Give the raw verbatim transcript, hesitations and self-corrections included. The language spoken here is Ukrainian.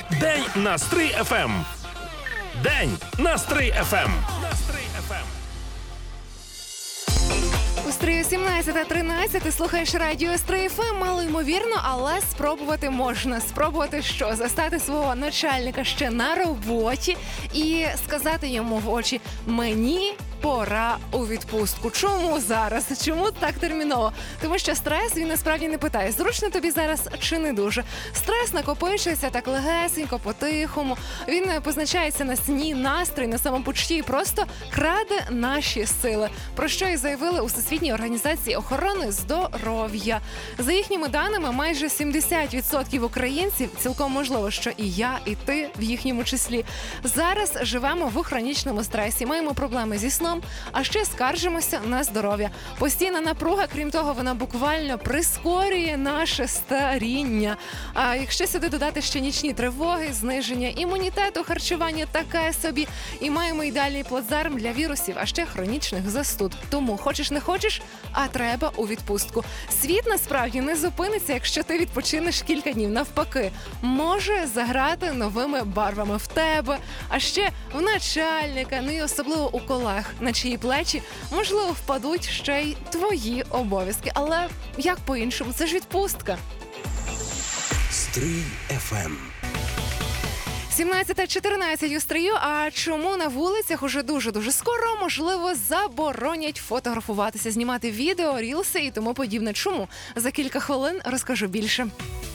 День на Стрий еф ем. День на Стрий еф ем. У Стрию сімнадцята тринадцять, ти слухаєш радіо Стрий еф ем, мало ймовірно, але спробувати можна. Спробувати що? Застати свого начальника ще на роботі і сказати йому в очі: мені пора у відпустку. Чому зараз? Чому так терміново? Тому що стрес, він насправді не питає, зручно тобі зараз чи не дуже. Стрес накопичується так легесенько, по-тихому. Він позначається на сні, настрій, на самопочутті і просто краде наші сили. Про що і заявили у Всесвітній організації охорони здоров'я. За їхніми даними, майже сімдесят відсотків українців, цілком можливо, що і я, і ти в їхньому числі, зараз живемо в хронічному стресі, маємо проблеми зі сном, а ще скаржимося на здоров'я. Постійна напруга, крім того, вона буквально прискорює наше старіння. А якщо сюди додати ще нічні тривоги, зниження імунітету, харчування таке собі, і маємо ідеальний плацдарм для вірусів, а ще хронічних застуд. Тому хочеш не хочеш, а треба у відпустку. Світ насправді не зупиниться, якщо ти відпочинеш кілька днів. Навпаки, може заграти новими барвами в тебе, а ще в начальника, ну і особливо у колег, на чиї плечі, можливо, впадуть ще й твої обов'язки. Але як по-іншому? Це ж відпустка. Стрий еф ем. сімнадцята чотирнадцять у Стрию. А чому на вулицях уже дуже-дуже скоро, можливо, заборонять фотографуватися, знімати відео, рілси і тому подібне? Чому? За кілька хвилин розкажу більше.